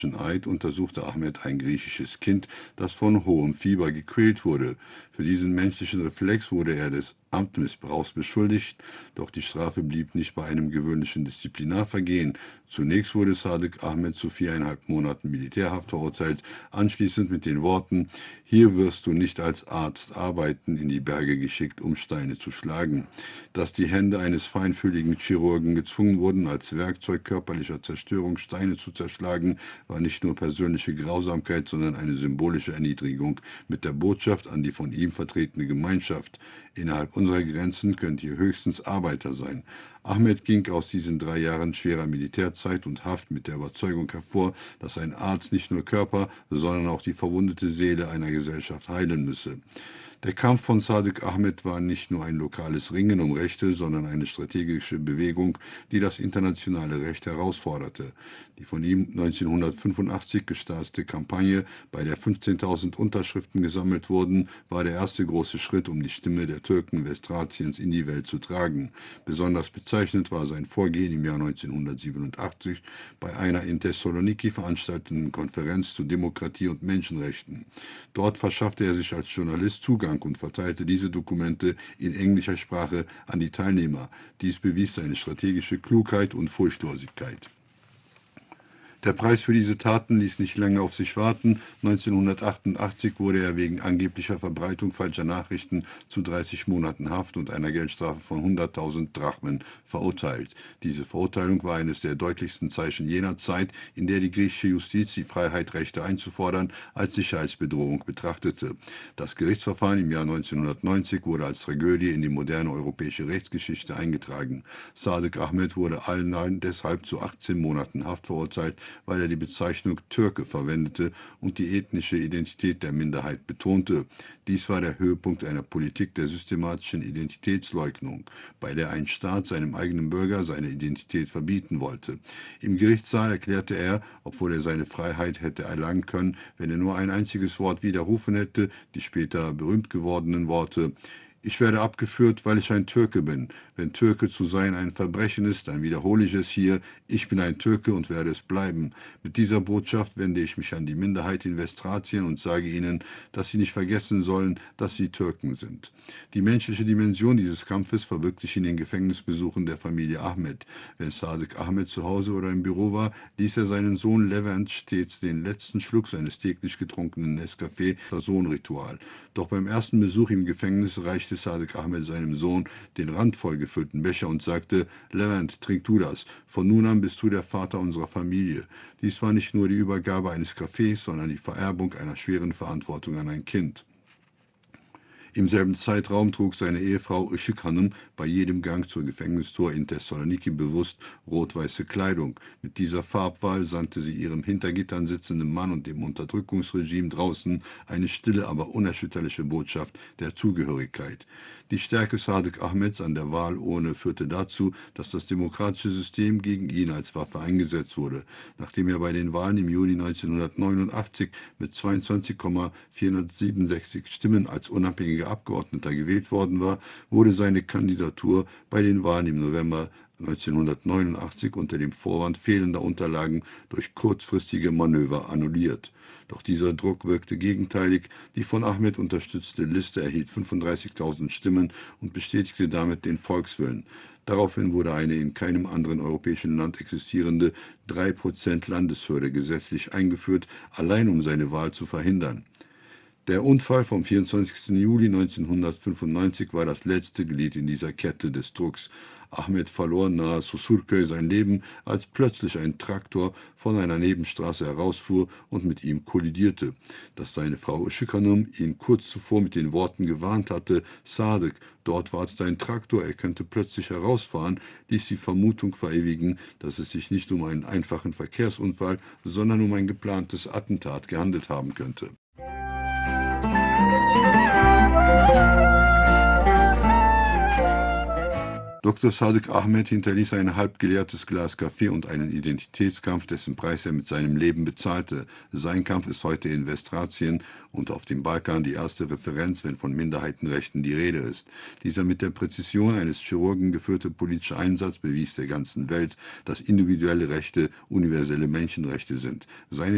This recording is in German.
Eid untersuchte Ahmed ein griechisches Kind, das von hohem Fieber gequält wurde. Für diesen menschlichen Reflex wurde er des Amtsmissbrauchs beschuldigt, doch die Strafe blieb nicht bei einem gewöhnlichen Disziplinarvergehen. Zunächst wurde Sadiq Ahmed zu 4,5 Monaten Militärhaft verurteilt, anschließend mit den Worten: Hier wirst du nicht als Arzt arbeiten, in die Berge geschickt, um Steine zu schlagen. Dass die Hände eines feinfühligen Chirurgen gezwungen wurden, als Werkzeug körperlicher Zerstörung Steine zu zerschlagen, war nicht nur persönliche Grausamkeit, sondern eine symbolische Erniedrigung mit der Botschaft an die von ihm vertretene Gemeinschaft: Innerhalb unserer Grenzen könnt ihr höchstens Arbeiter sein. Ahmed ging aus diesen 3 Jahren schwerer Militärzeit und Haft mit der Überzeugung hervor, dass ein Arzt nicht nur Körper, sondern auch die verwundete Seele einer Gesellschaft heilen müsse. Der Kampf von Sadiq Ahmed war nicht nur ein lokales Ringen um Rechte, sondern eine strategische Bewegung, die das internationale Recht herausforderte. Die von ihm 1985 gestartete Kampagne, bei der 15.000 Unterschriften gesammelt wurden, war der erste große Schritt, um die Stimme der Türken Westthraciens in die Welt zu tragen. Besonders bezeichnend war sein Vorgehen im Jahr 1987 bei einer in Thessaloniki veranstalteten Konferenz zu Demokratie und Menschenrechten. Dort verschaffte er sich als Journalist Zugang und verteilte diese Dokumente in englischer Sprache an die Teilnehmer. Dies bewies seine strategische Klugheit und Furchtlosigkeit. Der Preis für diese Taten ließ nicht lange auf sich warten. 1988 wurde er wegen angeblicher Verbreitung falscher Nachrichten zu 30 Monaten Haft und einer Geldstrafe von 100.000 Drachmen verurteilt. Diese Verurteilung war eines der deutlichsten Zeichen jener Zeit, in der die griechische Justiz die Freiheit, Rechte einzufordern, als Sicherheitsbedrohung betrachtete. Das Gerichtsverfahren im Jahr 1990 wurde als Tragödie in die moderne europäische Rechtsgeschichte eingetragen. Sadiq Ahmed wurde allen deshalb zu 18 Monaten Haft verurteilt, weil er die Bezeichnung Türke verwendete und die ethnische Identität der Minderheit betonte. Dies war der Höhepunkt einer Politik der systematischen Identitätsleugnung, bei der ein Staat seinem eigenen Bürger seine Identität verbieten wollte. Im Gerichtssaal erklärte er, obwohl er seine Freiheit hätte erlangen können, wenn er nur ein einziges Wort widerrufen hätte, die später berühmt gewordenen Worte: Ich werde abgeführt, weil ich ein Türke bin. Wenn Türke zu sein ein Verbrechen ist, dann wiederhole ich es hier: Ich bin ein Türke und werde es bleiben. Mit dieser Botschaft wende ich mich an die Minderheit in Westthrazien und sage ihnen, dass sie nicht vergessen sollen, dass sie Türken sind. Die menschliche Dimension dieses Kampfes verbirgt sich in den Gefängnisbesuchen der Familie Ahmed. Wenn Sadiq Ahmed zu Hause oder im Büro war, ließ er seinen Sohn Levent stets den letzten Schluck seines täglich getrunkenen Nescafé, das Sohnritual. Doch beim ersten Besuch im Gefängnis reichte Sadiq Ahmed seinem Sohn den randvoll gefüllten Becher und sagte: Levent, trink du das. Von nun an bist du der Vater unserer Familie. Dies war nicht nur die Übergabe eines Kaffees, sondern die Vererbung einer schweren Verantwortung an ein Kind. Im selben Zeitraum trug seine Ehefrau Işık Hanım bei jedem Gang zur Gefängnistor in Thessaloniki bewusst rot-weiße Kleidung. Mit dieser Farbwahl sandte sie ihrem hinter Gittern sitzenden Mann und dem Unterdrückungsregime draußen eine stille, aber unerschütterliche Botschaft der Zugehörigkeit. Die Stärke Sadiq Ahmeds an der Wahlurne führte dazu, dass das demokratische System gegen ihn als Waffe eingesetzt wurde. Nachdem er bei den Wahlen im Juni 1989 mit 22,467 Stimmen als unabhängiger Abgeordneter gewählt worden war, wurde seine Kandidatur bei den Wahlen im November 1989 unter dem Vorwand fehlender Unterlagen durch kurzfristige Manöver annulliert. Doch dieser Druck wirkte gegenteilig. Die von Ahmed unterstützte Liste erhielt 35.000 Stimmen und bestätigte damit den Volkswillen. Daraufhin wurde eine in keinem anderen europäischen Land existierende 3% Landeshürde gesetzlich eingeführt, allein um seine Wahl zu verhindern. Der Unfall vom 24. Juli 1995 war das letzte Glied in dieser Kette des Drucks. Ahmed verlor nahe Susurköy sein Leben, als plötzlich ein Traktor von einer Nebenstraße herausfuhr und mit ihm kollidierte. Dass seine Frau Işık Hanım ihn kurz zuvor mit den Worten gewarnt hatte: Sadiq, dort wartet ein Traktor, er könnte plötzlich herausfahren, ließ die Vermutung verewigen, dass es sich nicht um einen einfachen Verkehrsunfall, sondern um ein geplantes Attentat gehandelt haben könnte. Dr. Sadiq Ahmed hinterließ ein halb geleertes Glas Kaffee und einen Identitätskampf, dessen Preis er mit seinem Leben bezahlte. Sein Kampf ist heute in Westthrazien und auf dem Balkan die erste Referenz, wenn von Minderheitenrechten die Rede ist. Dieser mit der Präzision eines Chirurgen geführte politische Einsatz bewies der ganzen Welt, dass individuelle Rechte universelle Menschenrechte sind. Seine